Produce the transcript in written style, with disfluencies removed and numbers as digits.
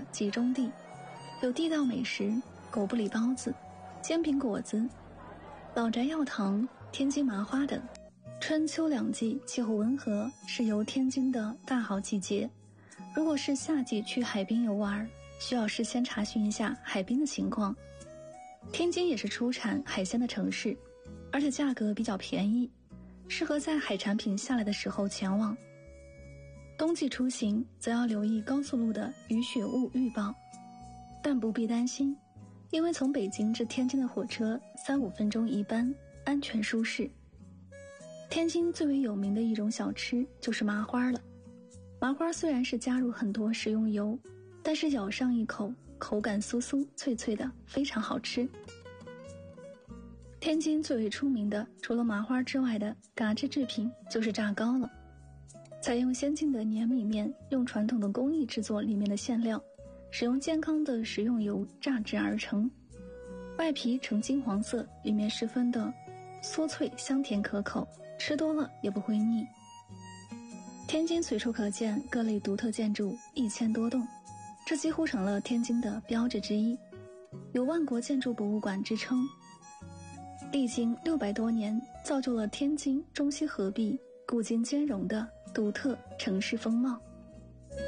集中地，有地道美食，狗不理包子、煎饼果子、老宅药堂、天津麻花等。春秋两季气候温和，是游天津的大好季节。如果是夏季去海滨游玩，需要事先查询一下海滨的情况。天津也是出产海鲜的城市，而且价格比较便宜，适合在海产品下来的时候前往。冬季出行则要留意高速路的雨雪雾预报，但不必担心，因为从北京至天津的火车3-5分钟一班，安全舒适。天津最为有名的一种小吃就是麻花了。麻花虽然是加入很多食用油，但是咬上一口，口感酥酥脆脆的，非常好吃。天津最为出名的除了麻花之外的嘎吱制品就是炸糕了。采用先进的粘米面，用传统的工艺制作里面的馅料，使用健康的食用油炸制而成，外皮呈金黄色，里面十分的酥脆香甜可口，吃多了也不会腻。天津随处可见各类独特建筑1000多栋，这几乎成了天津的标志之一，有万国建筑博物馆之称。历经600多年，造就了天津中西合璧、古今兼容的独特城市风貌。